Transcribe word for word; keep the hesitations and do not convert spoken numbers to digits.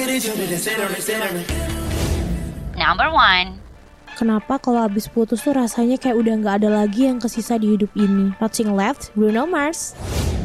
Number one. Kenapa kalau habis putus tuh rasanya kayak udah gak ada lagi yang kesisa di hidup ini? Nothing left, Bruno Mars.